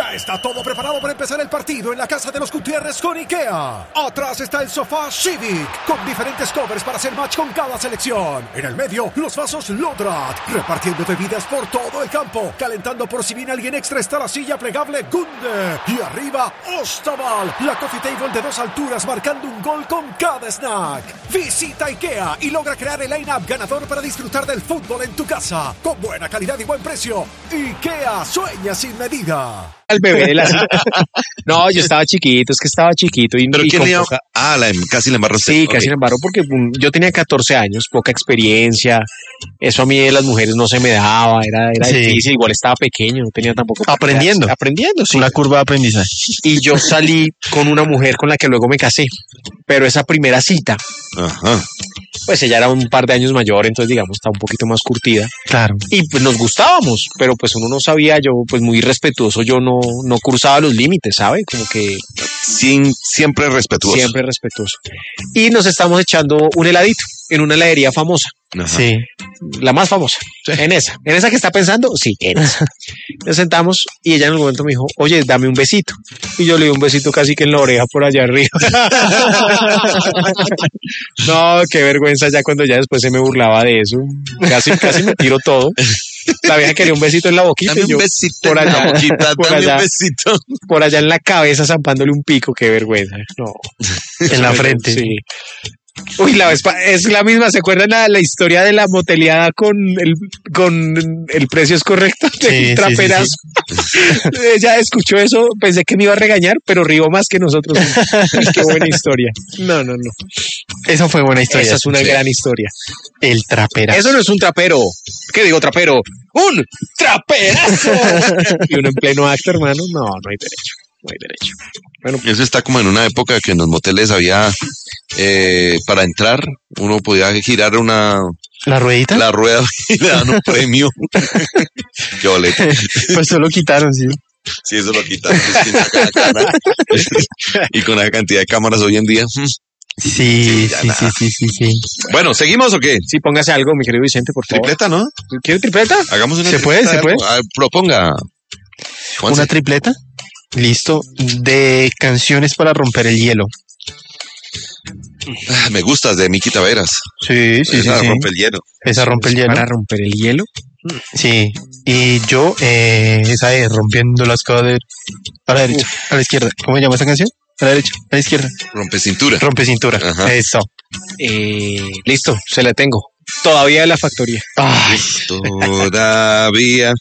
Ya está todo preparado para empezar el partido en la casa de los Gutiérrez con IKEA. Atrás está el sofá Civic, con diferentes covers para hacer match con cada selección. En el medio, los vasos Lodrat, repartiendo bebidas por todo el campo. Calentando por si viene alguien extra está la silla plegable Gunde. Y arriba, Ostaval, la coffee table de 2 alturas marcando un gol con cada snack. Visita IKEA y logra crear el line-up ganador para disfrutar del fútbol en tu casa. Con buena calidad y buen precio. IKEA, sueña sin medida. Al bebé de la... No, yo estaba chiquito, es que estaba chiquito. ¿Pero y quién le poca... casi le embarró usted? Sí, casi le embarró porque yo tenía 14 años, poca experiencia. Eso a mí de las mujeres no se me daba, era difícil. Igual estaba pequeño, no tenía tampoco... Aprendiendo, sí. Una curva de aprendizaje. Y yo salí con una mujer con la que luego me casé. Pero esa primera cita... Ajá. Pues ella era un par de años mayor, entonces digamos estaba un poquito más curtida. Claro. Y pues nos gustábamos, pero pues uno no sabía, yo pues muy respetuoso, yo no cruzaba los límites, ¿sabe? Como que... Siempre respetuoso. Siempre respetuoso. Y nos estamos echando un heladito en una heladería famosa. Ajá. Sí. La más famosa. Sí. En esa que está pensando, sí, en esa. Nos sentamos y ella en el momento me dijo, oye, dame un besito. Y yo le di un besito casi que en la oreja por allá arriba. No, qué vergüenza ya cuando ya después se me burlaba de eso. Casi me tiro todo. La vieja quería un besito en la boquita. Dame y yo, un besito por allá, en la boquita, dame un besito. Por allá en la cabeza zampándole un pico, qué vergüenza. No. En la frente. Sí. Uy, es la misma, ¿se acuerdan la historia de la moteleada con el precio es correcto de un traperazo? Sí. Ella escuchó eso, pensé que me iba a regañar, pero rió más que nosotros. Qué buena historia. No. Esa fue buena historia. Esa es una gran historia. El traperazo. Eso no es un trapero. ¿Qué digo trapero? ¡Un traperazo! Y uno en pleno acto, hermano. No hay derecho. No hay derecho. Bueno, eso está como en una época que en los moteles había, para entrar, uno podía girar ¿La ruedita? La rueda y le dan un premio. Qué boleto. Pues eso lo quitaron, sí. Sí, eso lo quitaron. Y con la cantidad de cámaras hoy en día. Sí. Bueno, ¿seguimos o qué? Sí, póngase algo, mi querido Vicente, por favor. ¿Tripleta, no? ¿Quiere tripleta? Hagamos una ¿Se tripleta. puede? Proponga. Juanse. ¿Una tripleta? Listo. De canciones para romper el hielo. Me gustas, de Miki Taveras. Sí. Esa rompe el hielo. Esa rompe el hielo. ¿Para romper el hielo? Sí. Y yo, esa es Rompiendo las caderas. A la derecha, a la izquierda. ¿Cómo se llama esa canción? A la derecha, a la izquierda. Rompe cintura. Rompe cintura. Ajá. Eso. Listo, se la tengo. Todavía de la factoría. Ay. Todavía.